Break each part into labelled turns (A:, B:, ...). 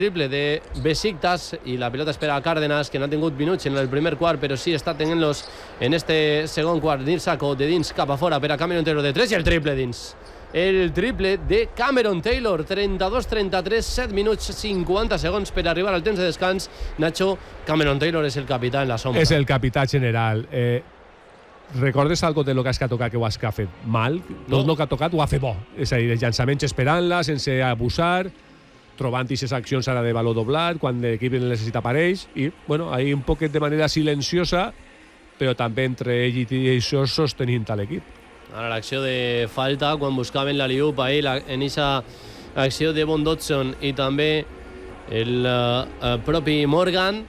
A: triple de Besiktas i la pilota espera a Cárdenas, que no ha tingut minuts en el primer quart, però sí està tenint-los en este segon quart. Nil Sako de dins cap a fora per a Cameron Taylor de 3 i el triple dins. El triple de Cameron Taylor, 32-33, 7 minuts 50 segons per arribar al temps de descans. Nacho, Cameron Taylor és el capità en la sombra.
B: És el capità general. Recordes algo de lo que has tocat que ho has fet mal? Tot el que ha tocat ho ha fet bo. És a dir, els llançaments esperant-la, sense abusar, trobant aquestes accions ara de valor doblat, quan l'equip necessita per ells, i, bueno, ahí un poquet de manera silenciosa, però també entre ell i això sostenint a l'equip.
A: Ara l'acció de falta, quan buscaven la Liup ahir, en aquesta acció de Von Dodson i també el propi Morgan,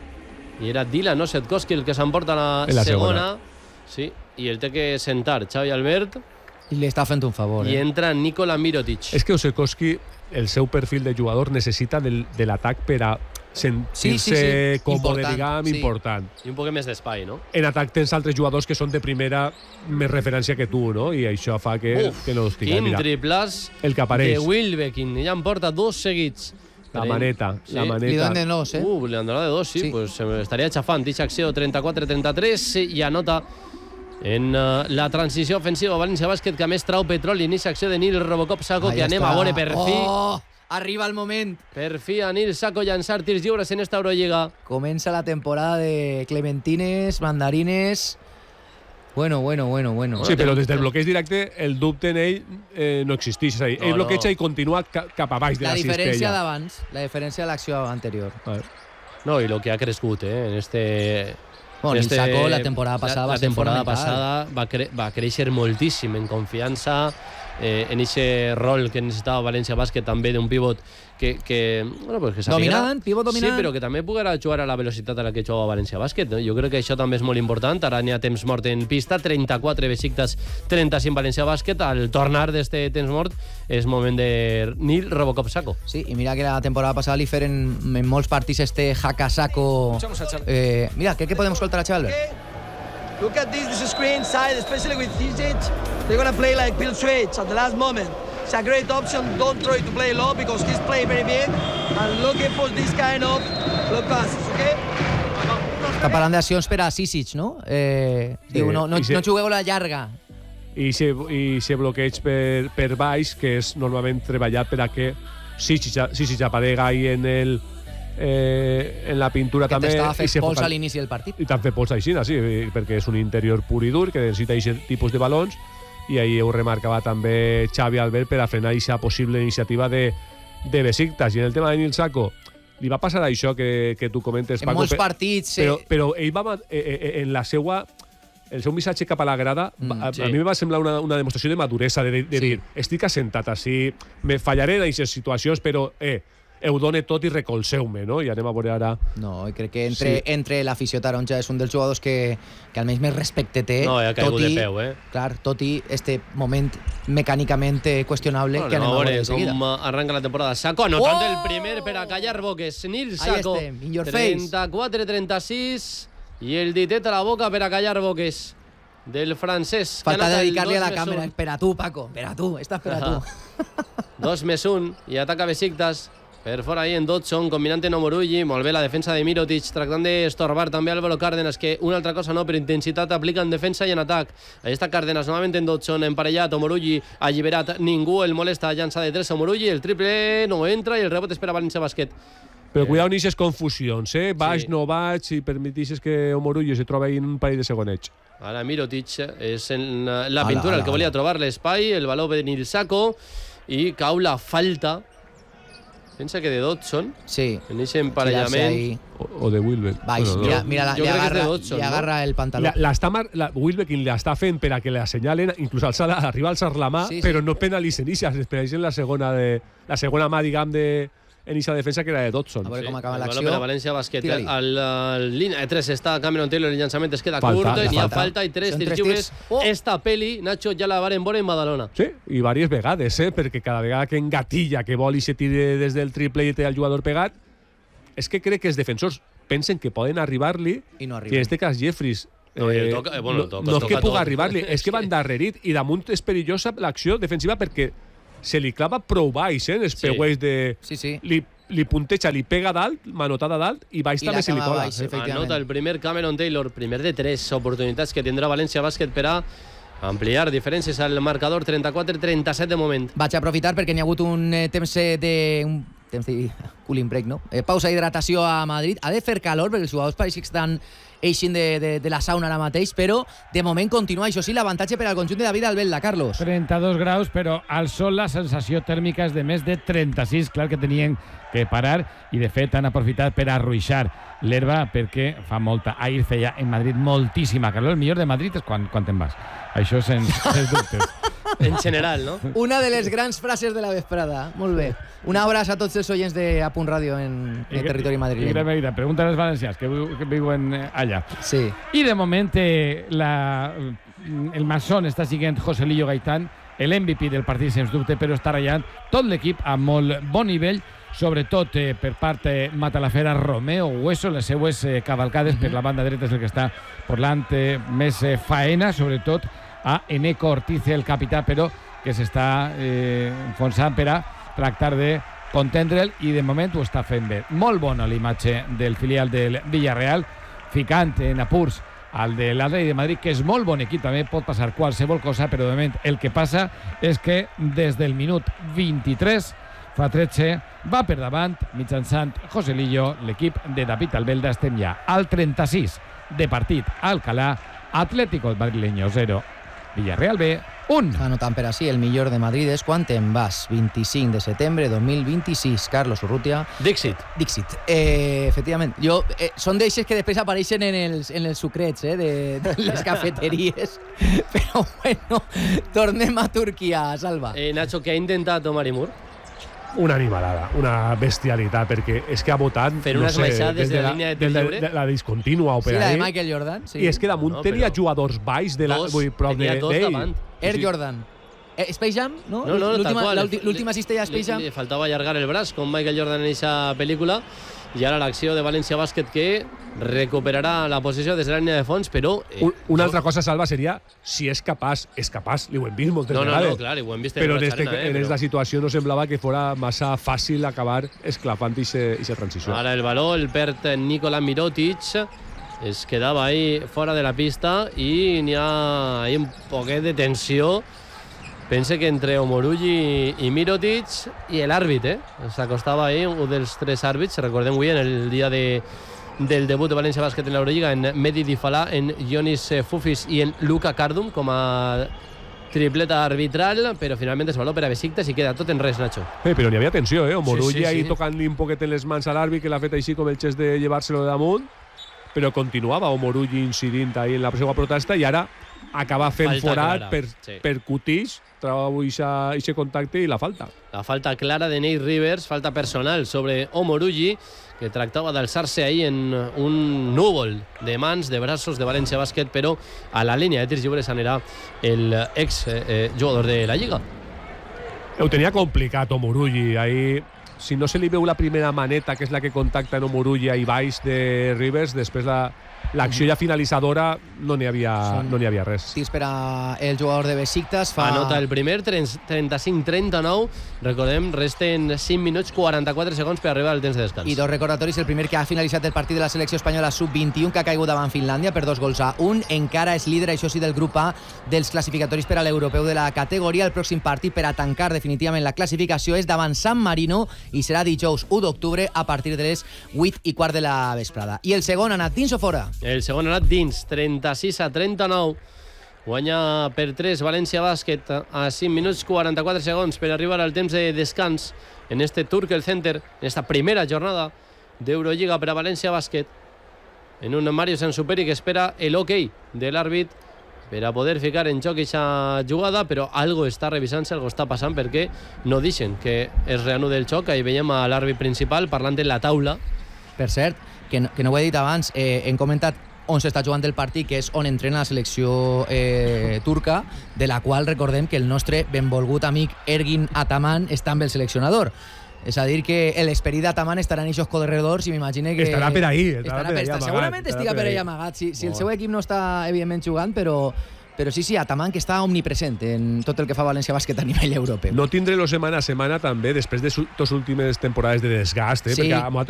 A: i era Dylan Osetkowski el que s'emporta la segona. Sí, i el té que sentar Xavi Albert.
C: I li està fent un favor.
A: I entra Nikola Mirotic.
B: És que Osetkowski, el seu perfil de jugador, necessita de l'atac per a sentir-se còmode, diguem, important.
A: I un poc més d'espai, no?
B: En atac tens altres jugadors que són de primera més referència que tu, no? I això fa que no els tira.
A: Quin triplàs de Wilbekin. Ja en porta 2 seguits.
B: La maneta.
C: Li donen de 2,
A: li han donat de 2, sí. Pues estaria xafant. Dicha acció 34-33 i anota en la transició ofensiva València Bàsquet, que a més trau petroli en aquesta acció de Nil Robocop Sako, que anem a veure per fi.
C: Arriba el moment. Per
A: fi a Nil Sako llançar tirs lliures en esta Eurolliga.
C: Comença la temporada de clementines, mandarines. Bueno.
B: Sí, però des del bloqueig directe el dubte en ell no existeix. És a dir, ell bloqueja i continua cap a baix de la cistella.
C: La diferència d'abans, la diferència de l'acció anterior.
A: No, i el que ha crescut, en este...
C: Bueno, Nil Sako la temporada passada
A: la temporada passada va créixer moltíssim en confiança, en aquest rol que necessitava València Bàsquet, també d'un pivot que
C: dominant, pivot dominant.
A: Sí, però que també poguera jugar a la velocitat a la que juga València Bàsquet, no? Jo crec que això també és molt important. Ara n'hi ha temps mort en pista, 34 Besiktas, 35 València Bàsquet. Al tornar d'este temps mort és moment de Nil Robocop Sako.
C: Sí, i mira que la temporada passada li feren en molts partits este Haka Sako. Mira, què podem escoltar a Xavi Albert?
D: Look at this screen side, especially with Zizic. They're going to play like Bill Switch at the last moment. It's a great option. Don't try to play low because he's playing very big and looking for this kind of low passes, okay?
C: Està parlant d'accions per a Zizic, no? Diu, no jugueu la llarga.
B: I se bloqueig per baix, que és normalment treballat per a que Zizic aparega ahí en la pintura
C: que
B: també.
C: Que t'estava fent pols a l'inici del partit.
B: I t'han fet pols així, sí, perquè és un interior pur i dur que necessita aquest tipus de balons, i ahir ho remarcava també Xavi Albert per a frenar aquesta possible iniciativa de Besiktas. I en el tema de Nil Sako li va passar això que tu comentes, Paco.
C: En molts partits...
B: Però ell va en la seva... El seu missatge cap a la grada a mi em va semblar una demostració de maduresa, de dir, estic assentat així, me fallaré en aquestes situacions, però ho done tot i recolzeu-me, no? I anem a veure ara...
C: No, i crec que entre l'afició taronja és un dels jugadors que almenys més respecte té.
A: No, ha caigut de peu,
C: Clar, tot i este moment mecànicament qüestionable que anem a veure de seguida.
A: Com arranca la temporada. Sako anotant el primer per a callar boques. Nil Sako, 34-36, i el ditet a la boca per a callar boques del francès.
C: Falta dedicar-li a la càmera. Per a tu, Paco, per a tu, estàs per a tu.
A: 2+1 i ataca Besiktas. Per fora ahí en Dodson, combinant en Omorulli. Molt bé la defensa de Mirotic, tractant d'estorbar també Álvaro Cárdenas, que una altra cosa no, per intensitat aplica en defensa i en atac. Ahí està Cárdenas, novament en Dodson, emparellat. Omorulli alliberat, ningú el molesta, llança de 3 Omorulli, el triple no entra i el rebot és per a València Bàsquet.
B: Però cuidao en aquestes confusions, Vaig, no vaig, i permetixes que Omorulli se troba ahí en un parell de segoneig.
A: Ara Mirotic és en la pintura el que volia trobar l'espai, el valor de Nil Sako, i cau la falta. Pensa que de Dodson, en aquest emparellament...
B: O de Wilbeck.
C: Mira, li agarra el pantaló.
B: Wilbeck l'està fent per a que l'assenyalen, inclús arriba a alçar la mà, però no penalitzen es penalitzen la segona mà, diguem, en aquesta defensa que era de Dodson.
C: A veure com acaba l'acció.
A: Per a València Bàsquet. Al línia de 3 està Cameron Taylor, el llançament es queda curt, n'hi ha falta i 3 tirs lliures. Esta peli, Nacho, ja la varen veure en Badalona.
B: Sí, i diverses vegades, perquè cada vegada que engatilla, que vol i se tire des del triple i té el jugador pegat, és que crec que els defensors pensen que poden arribar-li,
C: i no
B: arriben. I en aquest cas Jeffries no és que pugui arribar-li, és que va endarrerit, i damunt és perillosa l'acció defensiva perquè se li clava prou baix, els peuets de...
C: Sí.
B: li punteja, li pega dalt, manotada dalt, i baix també se li cola.
A: Anota el primer Cameron Taylor, primer de 3 oportunitats que tindrà València Bàsquet per a ampliar diferències al marcador, 34-37 de moment.
C: Vaig aprofitar perquè n'hi ha hagut un temps de cooling break, no? Pausa d'hidratació a Madrid. Ha de fer calor perquè els jugadors pareix que estan eixint de la sauna ara mateix, però de moment continua, això sí, l'avantatge per al conjunt de David Albelda, Carlos.
E: 32 graus, però al sol la sensació tèrmica és de més de 36. Clar que tenien que parar i, de fet, han aprofitat per arruixar l'herba perquè fa molta. Ahir feia en Madrid moltíssima calor. El millor de Madrid és quan te'n vas. Això sens dubtes.
A: En general, no?
C: Una de les grans frases de la vesprada. Molt bé. Un abraç a tots els oients de A Punt Ràdio en el territori madrileny.
E: Pregunta als valencians que viuen allà.
C: Sí.
E: I de moment el maçon està siguent Joselillo Gaitán, l'MVP del partit, sens dubte, però està ratllant tot l'equip a molt bon nivell, sobretot per part Matalafera, Romeo Hueso, les seues cavalcades per la banda dreta és el que està portant més faena, sobretot a Eneco Ortiz, el capità, però que s'està enfonsant per a tractar de contendre'l, i de moment ho està fent bé. Molt bona l'imatge del filial del Villarreal, ficant en apurs al de l'Atlètic de Madrid, que és molt bon equip, també pot passar qualsevol cosa, però de moment el que passa és que des del minut 23 fa 13 va per davant mitjançant Joselillo l'equip de David Albelda. Estem ja al 36 de partit a Alcalá. Atlético Madrileño 0, Villarreal B 1.
C: Anotant per així, el millor de Madrid és quan te'n vas, 25 de setembre 2026. Carlos Urrutia.
A: Dixit.
C: Efectivament. Són d'eixes que després apareixen en els sucrets de les cafeteries. Però bueno, tornem a Turquia, Salva.
A: Nacho, què ha intentat Omar Imur?
B: Una animalada, una bestialitat, perquè és que ha votat...
A: Fer unes baixades de la línia de tir lliure?
B: La discontínua o per
C: ahí. Sí, la
B: ahí.
C: de Michael Jordan. Sí.
B: I és que damunt tenia jugadors baix de la...
A: Tenia dos davant.
C: Air Jordan. Space Jam, no?
A: No, tal qual.
C: L'última cistella Space Jam.
A: Li faltava allargar el braç com Michael Jordan en aquesta pel·lícula, i ara l'acció de València Bàsquet que recuperarà la posició des de la línia de fons, però...
B: Una altra cosa, Salva, seria si és capaç, li ho hem vist moltes vegades.
A: No, clar, ho hem vist
B: però en aquesta situació no semblava que fora massa fàcil acabar esclafant aquesta transició.
A: Ara el valor, el perd Nikola Mirotic, es quedava ahí fora de la pista i n'hi ha ahí un poquet de tensió. Pense que entre Omorugi i Mirotic i l'àrbit, s'acostava ahí un dels tres àrbits, recordem avui en el dia del debut de València Bàsquet en l'Eurolliga, en Mehdi Difalà, en Ionis Fufis i en Luka Kardum com a tripleta arbitral, però finalment es valor per a Besiktas i queda tot en res, Nacho.
B: Però n'hi havia tensió, Omorugi
A: sí.
B: ahí tocant-li un poquet en les mans a l'àrbit, que l'ha fet així com el gest de llevar-se-lo de damunt, però continuava Omorugi incidint ahí en la seva protesta i ara acaba fent forat per Cutix, troba aquest contacte i la falta.
A: La falta clara de Nate Rivers, falta personal sobre Omorugi, que tractava d'alçar-se ahí en un núvol de mans, de braços de València Bàsquet, però a la línia de tirs lliures anirà el ex jugador de la Lliga.
B: Ho tenia complicat Omorugi, ahí... Si no se li veu la primera maneta, que és la que contacta en Omorugi ahí baix de Rivers, després l'acció ja finalitzadora no n'hi havia res.
C: Tirs per al jugador de Besiktas.
A: Anota el primer, 35-39. Recordem, resten 5 minuts 44 segons per arribar al temps de descans.
C: I dos recordatoris. El primer, que ha finalitzat el partit de la selecció espanyola sub-21, que ha caigut davant Finlàndia per 2-1. Encara és líder, això sí, del grup A dels classificatoris per a l'europeu de la categoria. El pròxim partit per a tancar definitivament la classificació és davant San Marino i serà dijous 1 d'octubre a partir de les 8:15 de la vesprada. I el segon ha anat dins o fora?
A: El segon ha anat dins, 36-39. Guanya per 3 València Bàsquet a 5 minuts 44 segons per arribar al temps de descans en este Turkel Center, en esta primera jornada d'Eurolliga per a València Bàsquet, en un Mario Sansuperi que espera el ok de l'àrbit per a poder ficar en joc aquesta jugada, però algo està revisant-se, algo està passant, perquè no deixen que es reanudi el xoc. Ahí veiem a l'àrbit principal parlant en la taula.
C: Per cert, que no ho he dit abans, hem comentat on s'està jugant el partit, que és on entrena la selecció turca, de la qual recordem que el nostre benvolgut amic Ergin Ataman està amb el seleccionador. És a dir, que l'esperit d'Ataman estarà en aquests corredors i m'imagino que...
B: Estarà per ahí.
C: Segurament estiga per ahí amagat. Si el seu equip no està, evidentment, jugant, però Però sí, Ataman, que està omnipresent en tot el que fa València Bàsquet a nivell europeu.
B: No tindré-lo setmana a setmana també, després de 2 últimes temporades de desgast,
C: Sí.
B: perquè a